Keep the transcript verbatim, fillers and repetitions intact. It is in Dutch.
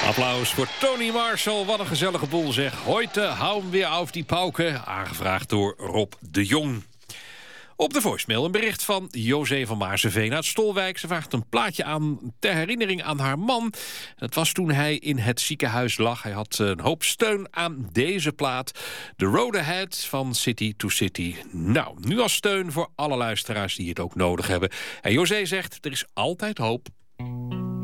Applaus voor Tony Marshall. Wat een gezellige boel zeg. Heute hou hem weer auf die pauken. Aangevraagd door Rob de Jong. Op de voicemail een bericht van José van Maarseveen uit Stolwijk. Ze vraagt een plaatje aan ter herinnering aan haar man. Dat was toen hij in het ziekenhuis lag. Hij had een hoop steun aan deze plaat. The Road Ahead van City to City. Nou, nu als steun voor alle luisteraars die het ook nodig hebben. En José zegt, er is altijd hoop.